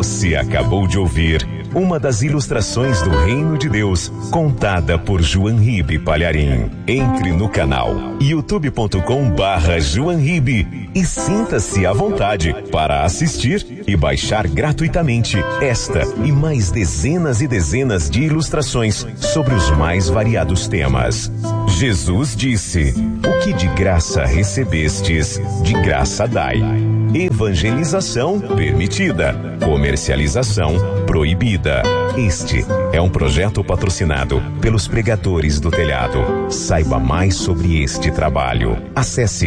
Você acabou de ouvir uma das ilustrações do Reino de Deus, contada por João Ribe Palharim. Entre no canal youtube.com/João Ribe e sinta-se à vontade para assistir e baixar gratuitamente esta e mais dezenas e dezenas de ilustrações sobre os mais variados temas. Jesus disse: o que de graça recebestes, de graça dai. Evangelização permitida, comercialização proibida. Este é um projeto patrocinado pelos Pregadores do Telhado. Saiba mais sobre este trabalho. Acesse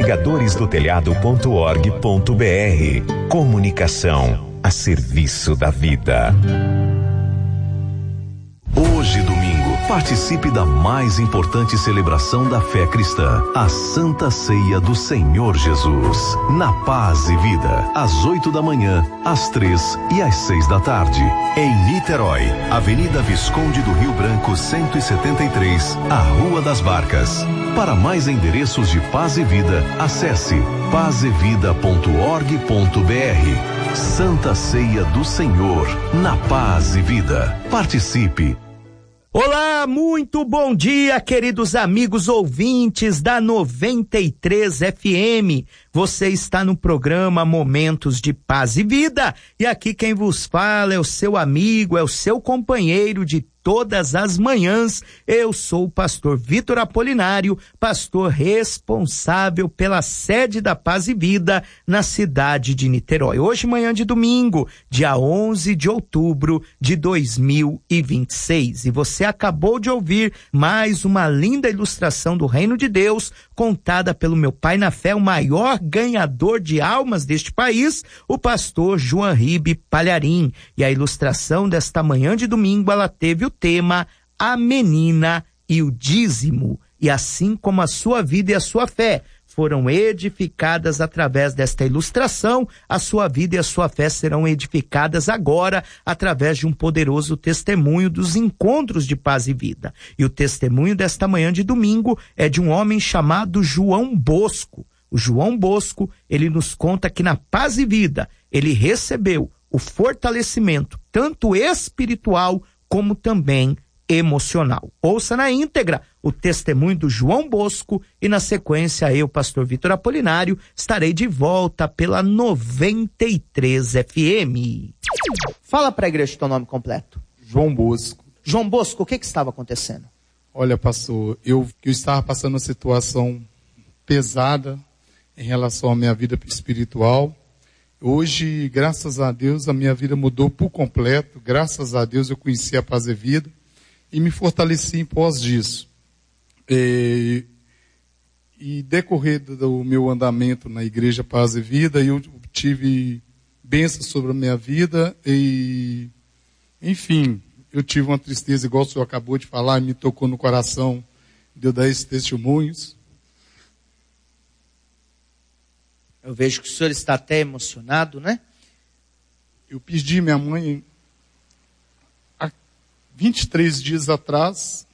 pregadoresdotelhado.org.br. Comunicação a serviço da vida. Hoje, domingo, participe da mais importante celebração da fé cristã, a Santa Ceia do Senhor Jesus, na Paz e Vida, às 8 da manhã, às 3 e às 6 da tarde, em Niterói, Avenida Visconde do Rio Branco 173, a Rua das Barcas. Para mais endereços de Paz e Vida, acesse pazevida.org.br. Santa Ceia do Senhor, na Paz e Vida. Participe. Olá, muito bom dia, queridos amigos ouvintes da 93 FM. Você está no programa Momentos de Paz e Vida, e aqui quem vos fala é o seu amigo, é o seu companheiro de todas as manhãs. Eu sou o pastor Vitor Apolinário, pastor responsável pela sede da Paz e Vida na cidade de Niterói. Hoje, manhã de domingo, dia 11 de outubro de 2026. E você acabou de ouvir mais uma linda ilustração do Reino de Deus, contada pelo meu pai na fé, o maior ganhador de almas deste país, o pastor João Ribe Palharim. E a ilustração desta manhã de domingo, ela teve o tema A Menina e o Dízimo. E assim como a sua vida e a sua fé foram edificadas através desta ilustração, a sua vida e a sua fé serão edificadas agora através de um poderoso testemunho dos encontros de Paz e Vida. E o testemunho desta manhã de domingo é de um homem chamado João Bosco. O João Bosco, ele nos conta que na Paz e Vida ele recebeu o fortalecimento tanto espiritual como também emocional. Ouça na íntegra o testemunho do João Bosco e na sequência eu, pastor Vitor Apolinário, estarei de volta pela 93 FM. Fala para a igreja o teu nome completo. João Bosco. João Bosco, o que estava acontecendo? Olha, pastor, eu estava passando uma situação pesada em relação à minha vida espiritual. Hoje, graças a Deus, a minha vida mudou por completo. Graças a Deus eu conheci a Paz e Vida e me fortaleci em pós disso. E decorrer do meu andamento na Igreja Paz e Vida, eu tive bênçãos sobre a minha vida e, enfim, eu tive uma tristeza, igual o senhor acabou de falar, me tocou no coração de eu dar esses testemunhos. Eu vejo que o senhor está até emocionado, né? Eu pedi minha mãe, há 23 dias atrás,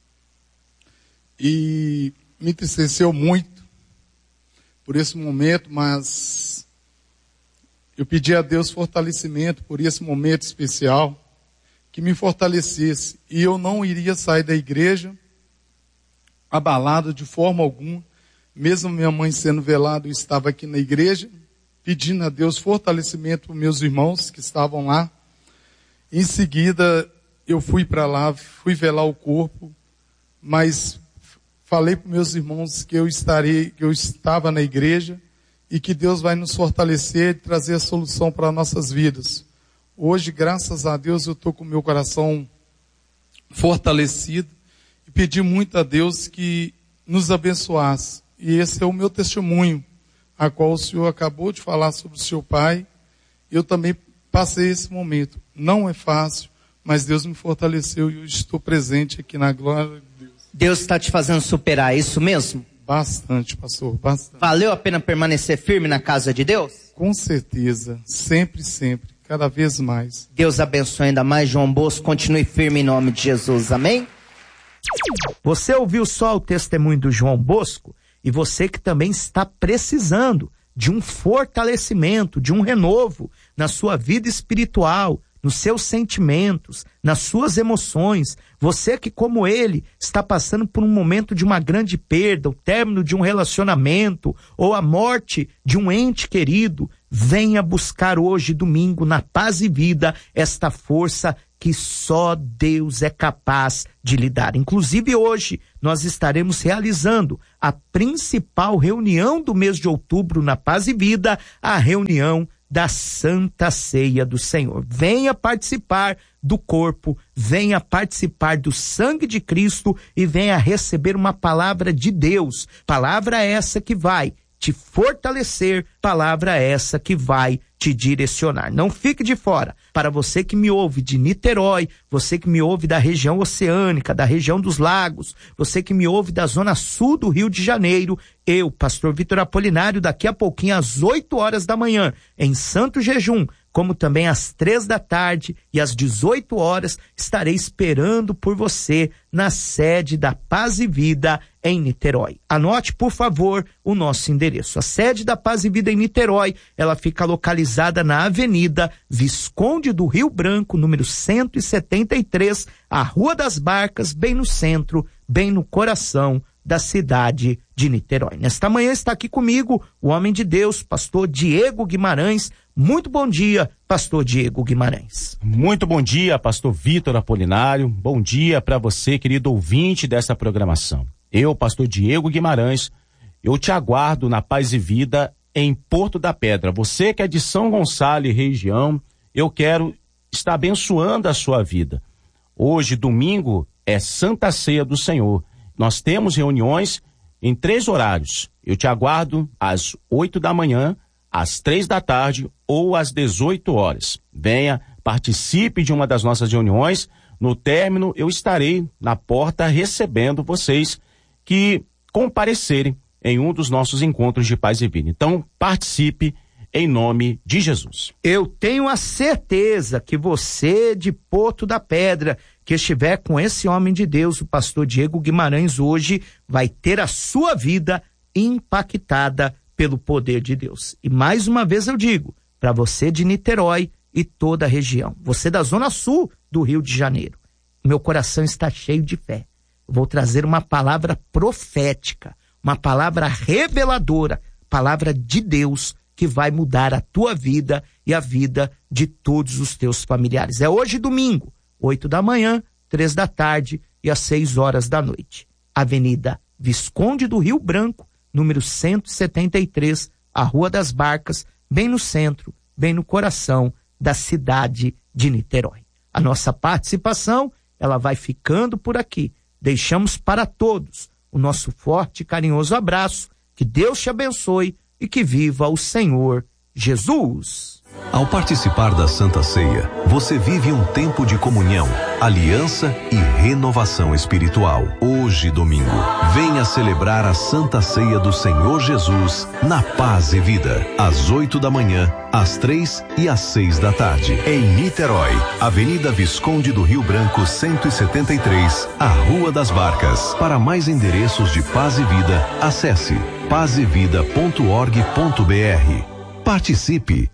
e me entristeceu muito por esse momento, mas eu pedi a Deus fortalecimento por esse momento especial, que me fortalecesse, e eu não iria sair da igreja abalado de forma alguma. Mesmo minha mãe sendo velada, eu estava aqui na igreja, pedindo a Deus fortalecimento para meus irmãos que estavam lá. Em seguida, eu fui para lá, fui velar o corpo, mas falei para meus irmãos que eu estava na igreja e que Deus vai nos fortalecer e trazer a solução para nossas vidas. Hoje, graças a Deus, eu estou com o meu coração fortalecido e pedi muito a Deus que nos abençoasse. E esse é o meu testemunho, a qual o senhor acabou de falar sobre o seu pai. Eu também passei esse momento. Não é fácil, mas Deus me fortaleceu e eu estou presente aqui na glória de Deus. Deus está te fazendo superar, é isso mesmo? Bastante, pastor, bastante. Valeu a pena permanecer firme na casa de Deus? Com certeza, sempre, sempre, cada vez mais. Deus abençoe ainda mais, João Bosco, continue firme em nome de Jesus, amém? Você ouviu só o testemunho do João Bosco? E você que também está precisando de um fortalecimento, de um renovo na sua vida espiritual, nos seus sentimentos, nas suas emoções. Você que, como ele, está passando por um momento de uma grande perda, o término de um relacionamento ou a morte de um ente querido, venha buscar hoje, domingo, na Paz e Vida, esta força que só Deus é capaz de lhe dar. Inclusive hoje nós estaremos realizando a principal reunião do mês de outubro na Paz e Vida, a reunião da Santa Ceia do Senhor. Venha participar do corpo, venha participar do sangue de Cristo e venha receber uma palavra de Deus. Palavra essa que vai te fortalecer, palavra essa que vai te direcionar. Não fique de fora. Para você que me ouve de Niterói, você que me ouve da região oceânica, da região dos lagos, você que me ouve da zona sul do Rio de Janeiro, eu, pastor Vitor Apolinário, daqui a pouquinho às 8 horas da manhã, em Santo Jejum, como também às 3 da tarde e às 18 horas, estarei esperando por você na sede da Paz e Vida em Niterói. Anote, por favor, o nosso endereço. A sede da Paz e Vida em Niterói, ela fica localizada na Avenida Visconde do Rio Branco, número 173, a Rua das Barcas, bem no centro, bem no coração da cidade de Niterói. Nesta manhã está aqui comigo o homem de Deus, pastor Diego Guimarães. Muito bom dia, pastor Diego Guimarães. Muito bom dia, pastor Vitor Apolinário. Bom dia para você, querido ouvinte dessa programação. Eu, pastor Diego Guimarães, eu te aguardo na Paz e Vida em Porto da Pedra. Você que é de São Gonçalo e região, eu quero estar abençoando a sua vida. Hoje, domingo, é Santa Ceia do Senhor. Nós temos reuniões em 3 horários. Eu te aguardo às 8 da manhã, às 3 da tarde ou às 18 horas. Venha, participe de uma das nossas reuniões. No término, eu estarei na porta recebendo vocês que comparecerem em um dos nossos encontros de Paz e Vida. Então, participe em nome de Jesus. Eu tenho a certeza que você de Porto da Pedra, que estiver com esse homem de Deus, o pastor Diego Guimarães, hoje vai ter a sua vida impactada pelo poder de Deus. E mais uma vez eu digo, para você de Niterói e toda a região, você da Zona Sul do Rio de Janeiro, meu coração está cheio de fé. Eu vou trazer uma palavra profética, uma palavra reveladora, palavra de Deus, que vai mudar a tua vida e a vida de todos os teus familiares. É hoje domingo, 8 da manhã, 3 da tarde e às 6 horas da noite. Avenida Visconde do Rio Branco, número 173, a Rua das Barcas, bem no centro, bem no coração da cidade de Niterói. A nossa participação, ela vai ficando por aqui. Deixamos para todos o nosso forte e carinhoso abraço. Que Deus te abençoe e que viva o Senhor Jesus. Ao participar da Santa Ceia, você vive um tempo de comunhão, aliança e renovação espiritual. Hoje, domingo, venha celebrar a Santa Ceia do Senhor Jesus na Paz e Vida, às 8 da manhã, às 3 e às 6 da tarde. Em Niterói, Avenida Visconde do Rio Branco 173, a Rua das Barcas. Para mais endereços de Paz e Vida, acesse pazevida.org.br. Participe